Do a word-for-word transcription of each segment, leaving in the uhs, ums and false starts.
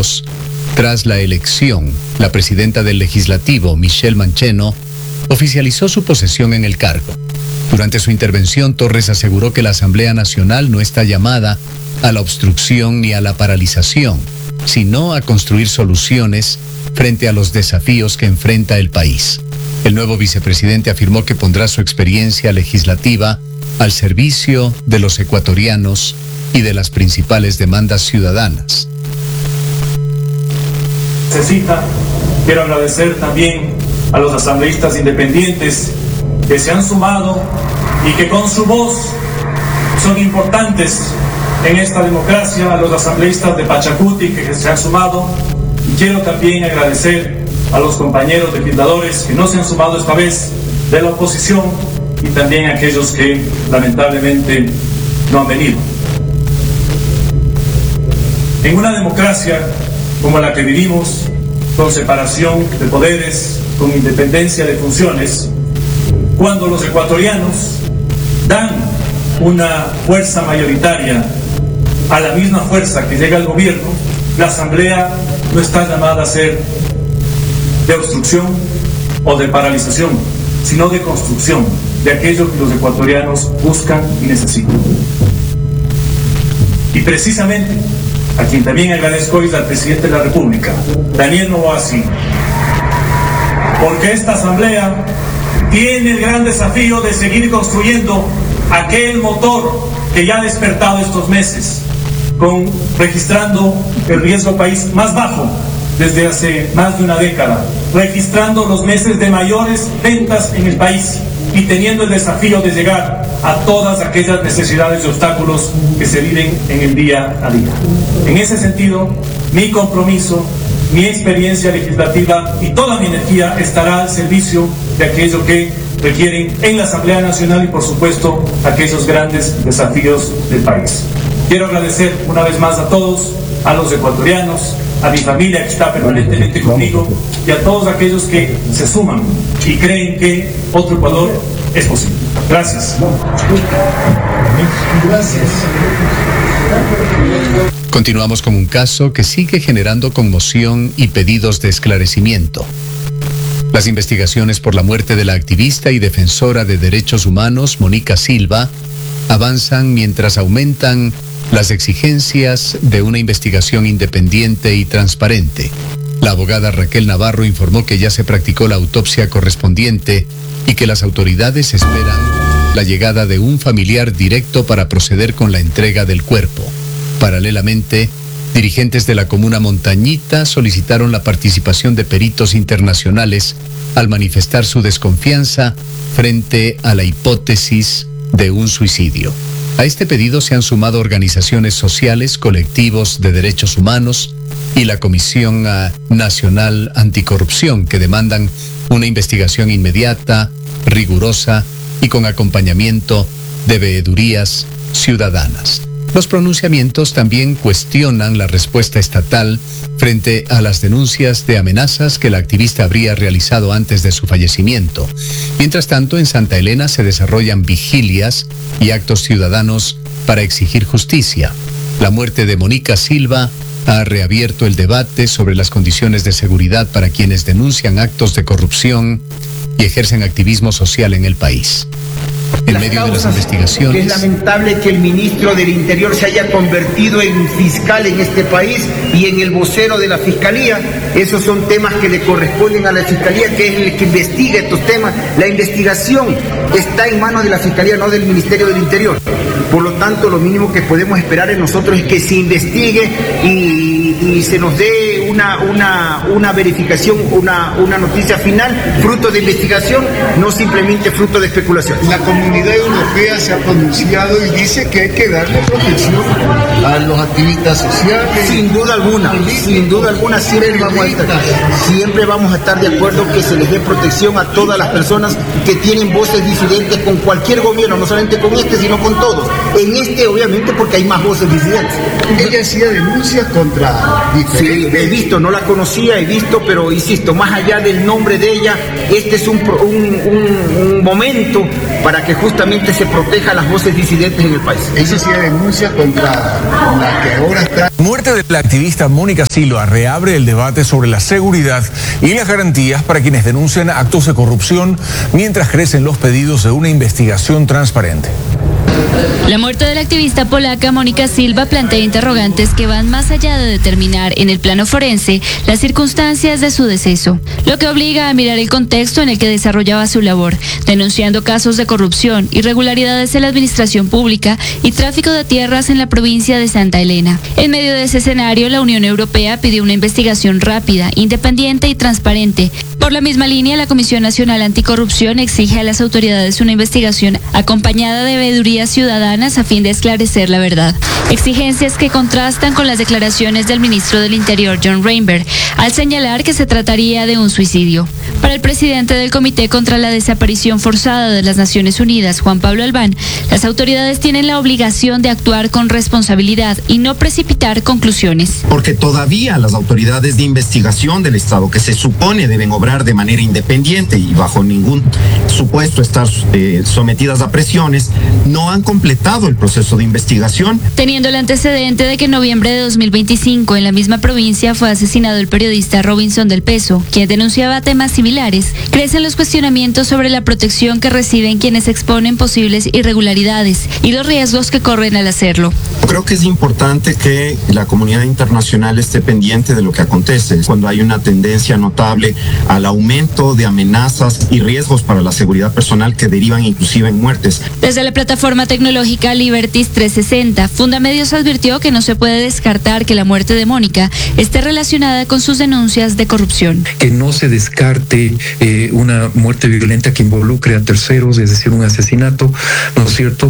políticos, tras la elección, la presidenta del Legislativo, Michelle Mancheno, oficializó su posesión en el cargo. Durante su intervención, Torres aseguró que la Asamblea Nacional no está llamada a la obstrucción ni a la paralización, sino a construir soluciones frente a los desafíos que enfrenta el país. El nuevo vicepresidente afirmó que pondrá su experiencia legislativa al servicio de los ecuatorianos y de las principales demandas ciudadanas. Necesita, quiero agradecer también a los asambleístas independientes que se han sumado y que con su voz son importantes en esta democracia, a los asambleístas de Pachacuti que se han sumado, y quiero también agradecer a los compañeros legisladores que no se han sumado esta vez de la oposición y también a aquellos que lamentablemente no han venido. En una democracia como la que vivimos, con separación de poderes, con independencia de funciones, cuando los ecuatorianos dan una fuerza mayoritaria a la misma fuerza que llega al gobierno, la Asamblea no está llamada a ser de obstrucción o de paralización, sino de construcción de aquello que los ecuatorianos buscan y necesitan. Y precisamente, a quien también agradezco hoy es al presidente de la República, Daniel Noboa, porque esta Asamblea tiene el gran desafío de seguir construyendo aquel motor que ya ha despertado estos meses, con, registrando el riesgo país más bajo desde hace más de una década, registrando los meses de mayores ventas en el país y teniendo el desafío de llegar a todas aquellas necesidades y obstáculos que se viven en el día a día. En ese sentido, mi compromiso, mi experiencia legislativa y toda mi energía estará al servicio de aquello que requieren en la Asamblea Nacional y, por supuesto, aquellos grandes desafíos del país. Quiero agradecer una vez más a todos, a los ecuatorianos, a mi familia que está permanentemente conmigo y a todos aquellos que se suman y creen que otro Ecuador es posible. Gracias. Gracias. Continuamos con un caso que sigue generando conmoción y pedidos de esclarecimiento. Las investigaciones por la muerte de la activista y defensora de derechos humanos, Mónica Silva, avanzan mientras aumentan las exigencias de una investigación independiente y transparente. La abogada Raquel Navarro informó que ya se practicó la autopsia correspondiente y que las autoridades esperan la llegada de un familiar directo para proceder con la entrega del cuerpo. Paralelamente, dirigentes de la comuna Montañita solicitaron la participación de peritos internacionales al manifestar su desconfianza frente a la hipótesis de un suicidio. A este pedido se han sumado organizaciones sociales, colectivos de derechos humanos y la Comisión Nacional Anticorrupción, que demandan una investigación inmediata, rigurosa y con acompañamiento de veedurías ciudadanas. Los pronunciamientos también cuestionan la respuesta estatal frente a las denuncias de amenazas que la activista habría realizado antes de su fallecimiento. Mientras tanto, en Santa Elena se desarrollan vigilias y actos ciudadanos para exigir justicia. La muerte de Mónica Silva ha reabierto el debate sobre las condiciones de seguridad para quienes denuncian actos de corrupción y ejercen activismo social en el país. En medio de las investigaciones, es lamentable que el ministro del Interior se haya convertido en fiscal en este país y en el vocero de la Fiscalía. Esos son temas que le corresponden a la Fiscalía, que es el que investiga estos temas. La investigación está en manos de la Fiscalía, no del Ministerio del Interior. Por lo tanto, lo mínimo que podemos esperar en nosotros es que se investigue y, y se nos dé una, una, una verificación, una, una noticia final, fruto de investigación, no simplemente fruto de especulación. La comunidad europea se ha pronunciado y dice que hay que darle protección a los activistas sociales. Sin duda alguna, sin duda alguna siempre vamos a estar, siempre vamos a estar de acuerdo que se les dé protección a todas las personas que tienen voces disidentes con cualquier gobierno, no solamente con este, sino con todos. En este, obviamente, porque hay más voces disidentes. Ella hacía denuncias contra Sí, he visto, no la conocía, he visto, pero insisto, más allá del nombre de ella, este es un, un, un, un momento para que justamente se proteja las voces disidentes en el país. Ella hacía denuncias contra la que ahora está. Muerte de la activista Mónica Silva reabre el debate sobre la seguridad y las garantías para quienes denuncian actos de corrupción mientras crecen los pedidos de una investigación transparente. La muerte de la activista polaca Mónica Silva plantea interrogantes que van más allá de determinar en el plano forense las circunstancias de su deceso, lo que obliga a mirar el contexto en el que desarrollaba su labor, denunciando casos de corrupción, irregularidades en la administración pública y tráfico de tierras en la provincia de Santa Elena. En medio de ese escenario, la Unión Europea pidió una investigación rápida, independiente y transparente. Por la misma línea, la Comisión Nacional Anticorrupción exige a las autoridades una investigación acompañada de veedurías ciudadanas a fin de esclarecer la verdad. Exigencias que contrastan con las declaraciones del ministro del Interior, John Reinberg, al señalar que se trataría de un suicidio. Para el presidente del Comité contra la Desaparición Forzada de las Naciones Unidas, Juan Pablo Albán, las autoridades tienen la obligación de actuar con responsabilidad y no precipitar conclusiones. Porque todavía las autoridades de investigación del Estado, que se supone deben obrar de manera independiente y bajo ningún supuesto estar eh, sometidas a presiones, no han completado el proceso de investigación. Teniendo el antecedente de que en noviembre de dos mil veinticinco en la misma provincia fue asesinado el periodista Robinson del Peso, quien denunciaba temas similares, crecen los cuestionamientos sobre la protección que reciben quienes exponen posibles irregularidades y los riesgos que corren al hacerlo. Creo que es importante que la comunidad internacional esté pendiente de lo que acontece cuando hay una tendencia notable al aumento de amenazas y riesgos para la seguridad personal que derivan inclusive en muertes. Desde la plataforma tecnológica Liberties trescientos sesenta, Fundamedios advirtió que no se puede descartar que la muerte de Mónica esté relacionada con sus denuncias de corrupción. Que no se descarte eh, una muerte violenta que involucre a terceros, es decir, un asesinato, ¿no es cierto?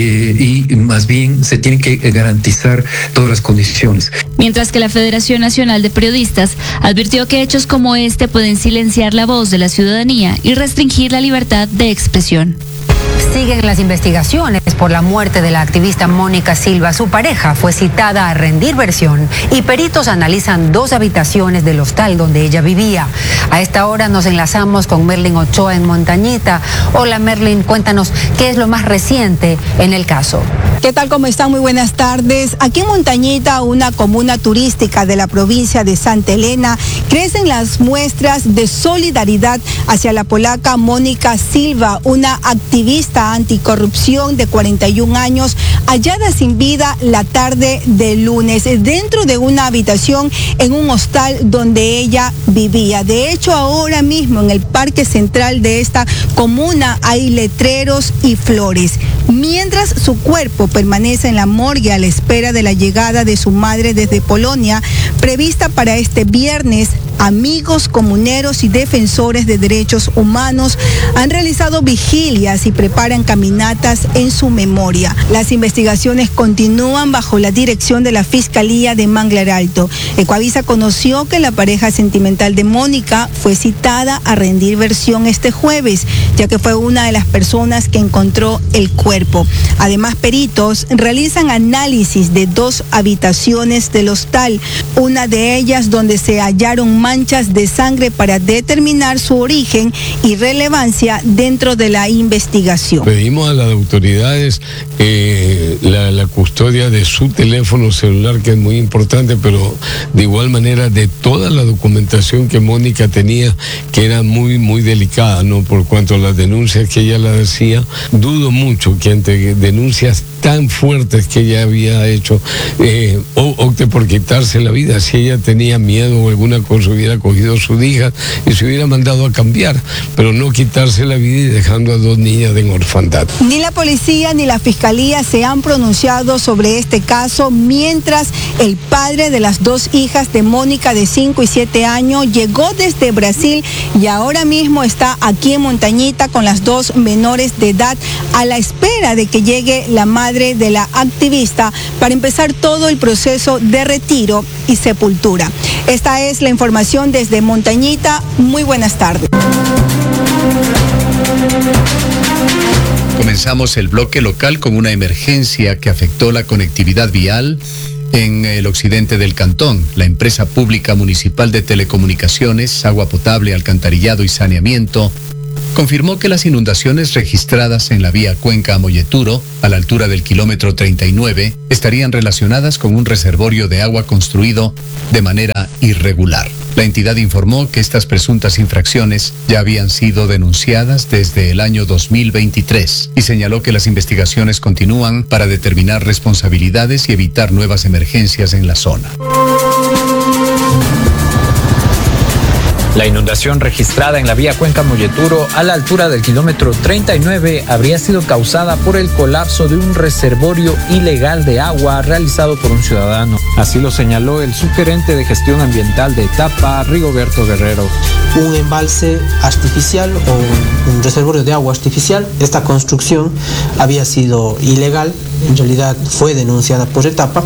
Eh, y más bien se tienen que garantizar todas las condiciones. Mientras que la Federación Nacional de Periodistas advirtió que hechos como este pueden silenciar la voz de la ciudadanía y restringir la libertad de expresión. Siguen las investigaciones por la muerte de la activista Mónica Silva. Su pareja fue citada a rendir versión y peritos analizan dos habitaciones del hostal donde ella vivía. A esta hora nos enlazamos con Merlin Ochoa en Montañita. Hola Merlin, cuéntanos qué es lo más reciente en el caso. ¿Qué tal? ¿Cómo están? Muy buenas tardes. Aquí en Montañita, una comuna turística de la provincia de Santa Elena, crecen las muestras de solidaridad hacia la polaca Mónica Silva, una activista anticorrupción de cuarenta y un años, hallada sin vida la tarde del lunes dentro de una habitación en un hostal donde ella vivía. De hecho, ahora mismo en el parque central de esta comuna hay letreros y flores, mientras su cuerpo permanece en la morgue a la espera de la llegada de su madre desde Polonia, prevista para este viernes. Amigos comuneros y defensores de derechos humanos han realizado vigilias y preparan caminatas en su memoria. Las investigaciones continúan bajo la dirección de la Fiscalía de Manglar Alto. Ecuavisa conoció que la pareja sentimental de Mónica fue citada a rendir versión este jueves, ya que fue una de las personas que encontró el cuerpo. Además, peritos realizan análisis de dos habitaciones del hostal, una de ellas donde se hallaron manchas de sangre para determinar su origen y relevancia dentro de la investigación. Pedimos a las autoridades eh, la, la custodia de su teléfono celular, que es muy importante, pero de igual manera de toda la documentación que Mónica tenía, que era muy, muy delicada, ¿no? Por cuanto a las denuncias que ella la hacía, dudo mucho que ante denuncias tan fuertes que ella había hecho, eh, opte por quitarse la vida. Si ella tenía miedo o alguna cosa, hubiera cogido a su hija y se hubiera mandado a cambiar, pero no quitarse la vida y dejando a dos niñas en orfandad. Ni la policía ni la fiscalía se han pronunciado sobre este caso, mientras el padre de las dos hijas de Mónica de cinco y siete años llegó desde Brasil y ahora mismo está aquí en Montañita con las dos menores de edad a la espera de que llegue la madre de la activista para empezar todo el proceso de retiro y sepultura. Esta es la información desde Montañita. Muy buenas tardes. Comenzamos el bloque local con una emergencia que afectó la conectividad vial En el occidente del cantón, la empresa pública municipal de telecomunicaciones, agua potable, alcantarillado y saneamiento confirmó que las inundaciones registradas en la vía Cuenca a Molleturo, a la altura del kilómetro treinta y nueve, estarían relacionadas con un reservorio de agua construido de manera irregular. La entidad informó que estas presuntas infracciones ya habían sido denunciadas desde el año dos mil veintitrés y señaló que las investigaciones continúan para determinar responsabilidades y evitar nuevas emergencias en la zona. La inundación registrada en la vía Cuenca Molleturo a la altura del kilómetro treinta y nueve habría sido causada por el colapso de un reservorio ilegal de agua realizado por un ciudadano. Así lo señaló el subgerente de gestión ambiental de Etapa, Rigoberto Guerrero. Un embalse artificial o un reservorio de agua artificial, esta construcción había sido ilegal, en realidad fue denunciada por Etapa.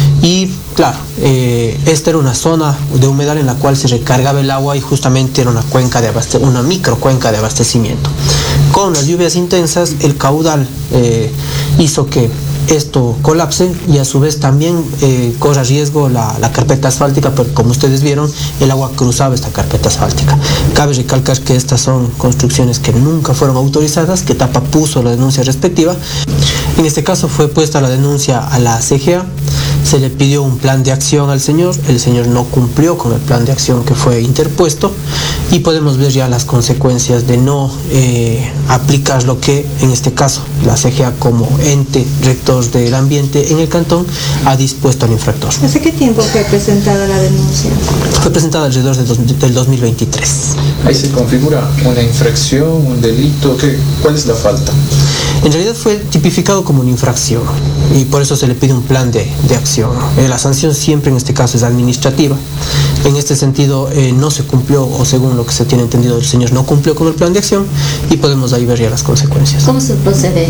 Y claro, eh, esta era una zona de humedal en la cual se recargaba el agua y justamente era una cuenca de abaste- una micro cuenca de abastecimiento. Con las lluvias intensas, el caudal eh, hizo que esto colapse y a su vez también eh, corra riesgo la, la carpeta asfáltica, porque como ustedes vieron, el agua cruzaba esta carpeta asfáltica. Cabe recalcar que estas son construcciones que nunca fueron autorizadas, que Etapa puso la denuncia respectiva. En este caso fue puesta la denuncia a la C G A, se le pidió un plan de acción al señor, el señor no cumplió con el plan de acción que fue interpuesto y podemos ver ya las consecuencias de no eh, aplicar lo que en este caso la C G A como ente rector del ambiente en el cantón ha dispuesto al infractor. ¿Hace qué tiempo fue presentada la denuncia? Fue presentada alrededor de dos, del dos mil veintitrés. Ahí se configura una infracción, un delito, ¿qué, ¿cuál es la falta? En realidad fue tipificado como una infracción y por eso se le pide un plan de, de acción. Eh, la sanción siempre en este caso es administrativa. En este sentido eh, no se cumplió, o según lo que se tiene entendido, el señor no cumplió con el plan de acción y podemos ahí ver ya las consecuencias. ¿Cómo se procede?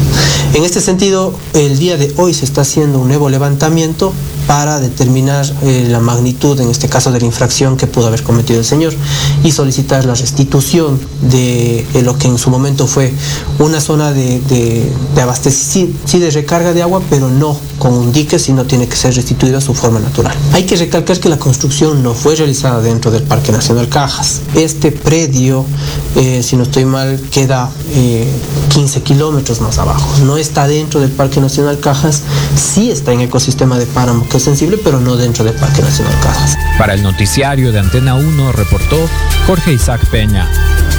En este sentido, el día de hoy se está haciendo un nuevo levantamiento para determinar eh, la magnitud, en este caso, de la infracción que pudo haber cometido el señor y solicitar la restitución de, de lo que en su momento fue una zona de, de, de abastecimiento, sí, de recarga de agua, pero no con un dique, sino tiene que ser restituida a su forma natural. Hay que recalcar que la construcción no fue realizada dentro del Parque Nacional Cajas. Este predio, eh, si no estoy mal, queda eh, quince kilómetros más abajo. No está dentro del Parque Nacional Cajas, sí está en ecosistema de páramo, que es sensible, pero no dentro del Parque Nacional Cajas. Para el noticiario de Antena uno reportó Jorge Isaac Peña.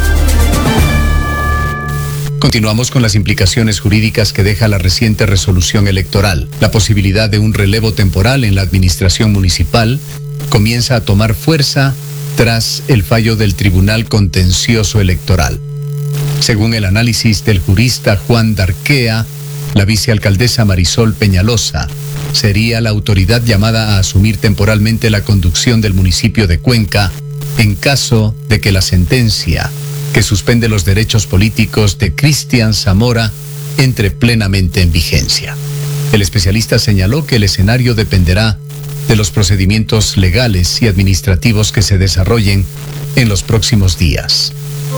Continuamos con las implicaciones jurídicas que deja la reciente resolución electoral. La posibilidad de un relevo temporal en la administración municipal comienza a tomar fuerza tras el fallo del Tribunal Contencioso Electoral. Según el análisis del jurista Juan Darquea, la vicealcaldesa Marisol Peñalosa sería la autoridad llamada a asumir temporalmente la conducción del municipio de Cuenca en caso de que la sentencia que suspende los derechos políticos de Cristian Zamora entre plenamente en vigencia. El especialista señaló que el escenario dependerá de los procedimientos legales y administrativos que se desarrollen en los próximos días.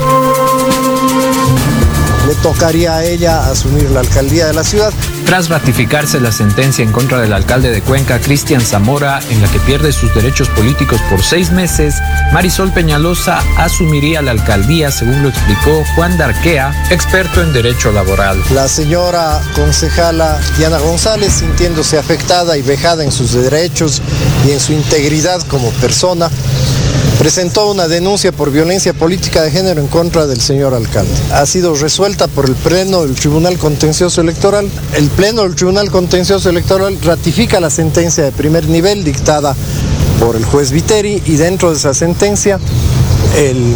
Le tocaría a ella asumir la alcaldía de la ciudad. Tras ratificarse la sentencia en contra del alcalde de Cuenca, Cristian Zamora, en la que pierde sus derechos políticos por seis meses, Marisol Peñalosa asumiría la alcaldía, según lo explicó Juan Darquea, experto en derecho laboral. La señora concejala Diana González, sintiéndose afectada y vejada en sus derechos y en su integridad como persona, presentó una denuncia por violencia política de género en contra del señor alcalde. Ha sido resuelta por el Pleno del Tribunal Contencioso Electoral. El Pleno del Tribunal Contencioso Electoral ratifica la sentencia de primer nivel dictada por el juez Viteri y dentro de esa sentencia el,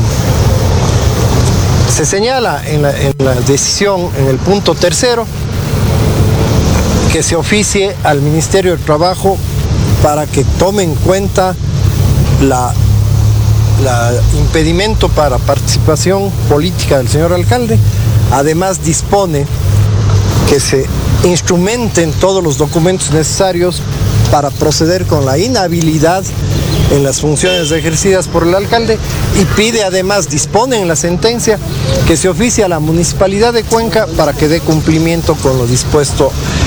se señala en la, en la decisión, en el punto tercero, que se oficie al Ministerio de Trabajo para que tome en cuenta la la impedimento para participación política del señor alcalde. Además dispone que se instrumenten todos los documentos necesarios para proceder con la inhabilidad en las funciones ejercidas por el alcalde y pide además, dispone en la sentencia, que se oficie a la Municipalidad de Cuenca para que dé cumplimiento con lo dispuesto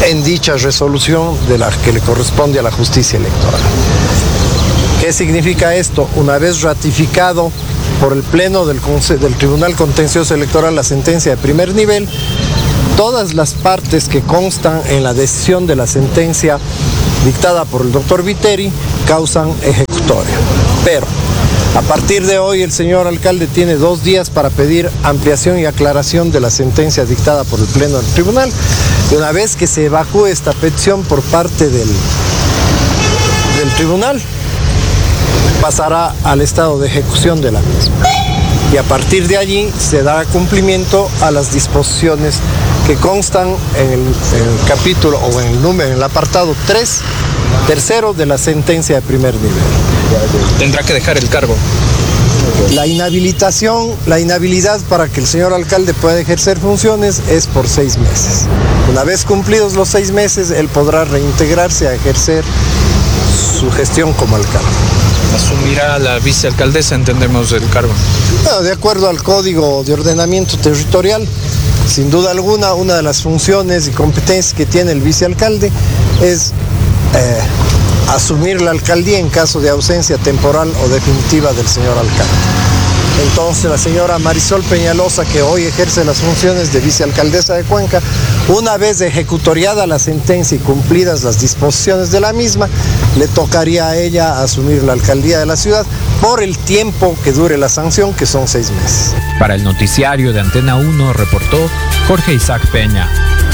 en dicha resolución de la que le corresponde a la justicia electoral. ¿Qué significa esto? Una vez ratificado por el Pleno del, del Tribunal Contencioso Electoral la sentencia de primer nivel, todas las partes que constan en la decisión de la sentencia dictada por el doctor Viteri causan ejecutoria. Pero a partir de hoy el señor alcalde tiene dos días para pedir ampliación y aclaración de la sentencia dictada por el Pleno del Tribunal. Y una vez que se evacúe esta petición por parte del, del Tribunal, pasará al estado de ejecución de la misma. Y a partir de allí se dará cumplimiento a las disposiciones que constan en el, en el capítulo o en el número, en el apartado tres, tercero de la sentencia de primer nivel. Tendrá que dejar el cargo. La inhabilitación, la inhabilidad para que el señor alcalde pueda ejercer funciones es por seis meses. Una vez cumplidos los seis meses, él podrá reintegrarse a ejercer su gestión como alcalde. Asumirá la vicealcaldesa, entendemos, el cargo. Bueno, de acuerdo al Código de Ordenamiento Territorial, sin duda alguna, una de las funciones y competencias que tiene el vicealcalde es eh, asumir la alcaldía en caso de ausencia temporal o definitiva del señor alcalde. Entonces la señora Marisol Peñalosa, que hoy ejerce las funciones de vicealcaldesa de Cuenca, una vez ejecutoriada la sentencia y cumplidas las disposiciones de la misma, le tocaría a ella asumir la alcaldía de la ciudad por el tiempo que dure la sanción, que son seis meses. Para el noticiario de Antena uno reportó Jorge Isaac Peña.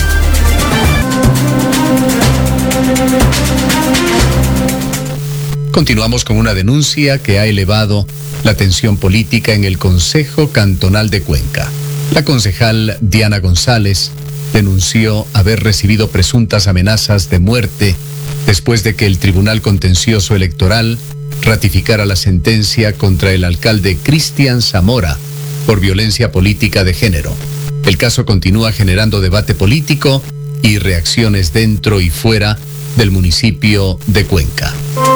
Continuamos con una denuncia que ha elevado la tensión política en el Consejo Cantonal de Cuenca. La concejal Diana González denunció haber recibido presuntas amenazas de muerte después de que el Tribunal Contencioso Electoral ratificara la sentencia contra el alcalde Cristian Zamora por violencia política de género. El caso continúa generando debate político y reacciones dentro y fuera del municipio de Cuenca.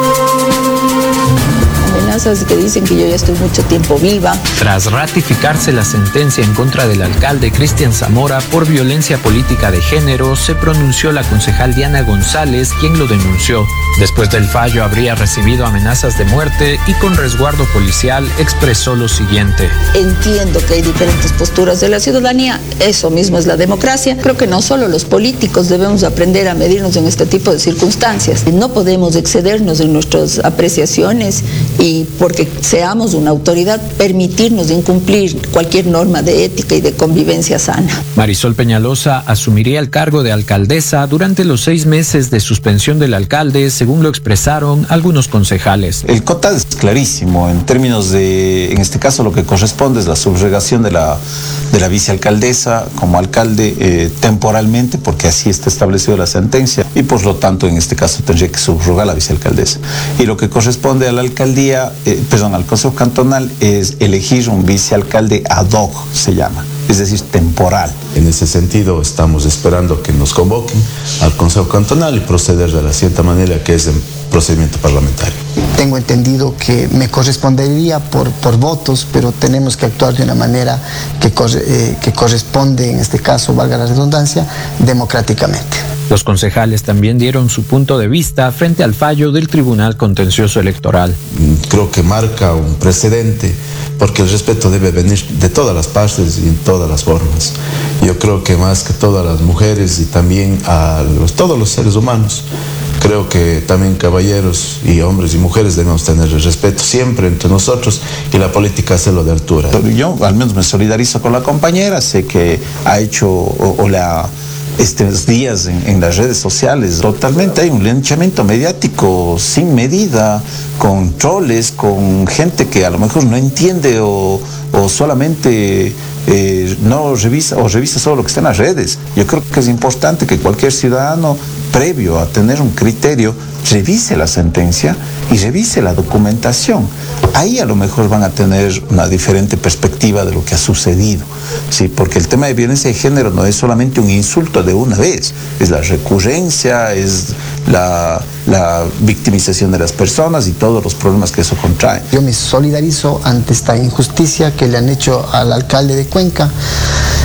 Amenazas que dicen que yo ya estoy mucho tiempo viva. Tras ratificarse la sentencia en contra del alcalde Cristian Zamora por violencia política de género, se pronunció la concejal Diana González, quien lo denunció. Después del fallo habría recibido amenazas de muerte y con resguardo policial expresó lo siguiente. Entiendo que hay diferentes posturas de la ciudadanía, eso mismo es la democracia. Creo que no solo los políticos debemos aprender a medirnos en este tipo de circunstancias. No podemos excedernos en nuestras apreciaciones y porque seamos una autoridad, permitirnos incumplir cualquier norma de ética y de convivencia sana. Marisol Peñalosa asumiría el cargo de alcaldesa durante los seis meses de suspensión del alcalde, según lo expresaron algunos concejales. El C O T A es clarísimo en términos de, en este caso lo que corresponde es la subrogación de la, de la vicealcaldesa como alcalde eh, temporalmente, porque así está establecido la sentencia, y por lo tanto en este caso tendría que subrogar a la vicealcaldesa. Y lo que corresponde a la alcaldía, eh, perdón, al Consejo Cantonal es elegir un vicealcalde ad hoc, se llama, es decir, temporal. En ese sentido estamos esperando que nos convoquen al Consejo Cantonal y proceder de la cierta manera que es el procedimiento parlamentario. Tengo entendido que me correspondería por, por votos, pero tenemos que actuar de una manera que, eh, que corresponde, en este caso, valga la redundancia, democráticamente. Los concejales también dieron su punto de vista frente al fallo del Tribunal Contencioso Electoral. Creo que marca un precedente, porque el respeto debe venir de todas las partes y en todas las formas. Yo creo que más que todas las mujeres y también a los, todos los seres humanos, creo que también caballeros y hombres y mujeres debemos tener el respeto siempre entre nosotros y la política hacerlo de altura. Yo al menos me solidarizo con la compañera, sé que ha hecho o, o la... estos días en, en las redes sociales totalmente hay un linchamiento mediático sin medida, con troles, con gente que a lo mejor no entiende o, o solamente eh, no revisa o revisa solo lo que está en las redes. Yo creo que es importante que cualquier ciudadano, previo a tener un criterio, revise la sentencia y revise la documentación. Ahí a lo mejor van a tener una diferente perspectiva de lo que ha sucedido, sí, porque el tema de violencia de género no es solamente un insulto de una vez, es la recurrencia, es la, la victimización de las personas y todos los problemas que eso contrae. Yo me solidarizo ante esta injusticia que le han hecho al alcalde de Cuenca.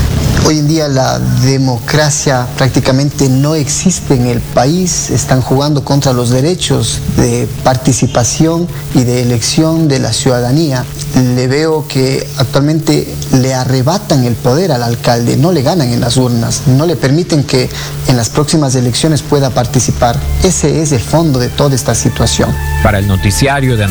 Hoy en día la democracia prácticamente no existe en el país, están jugando contra los derechos de participación y de elección de la ciudadanía. Le veo que actualmente le arrebatan el poder al alcalde, no le ganan en las urnas, no le permiten que en las próximas elecciones pueda participar. Ese es el fondo de toda esta situación. Para el noticiario de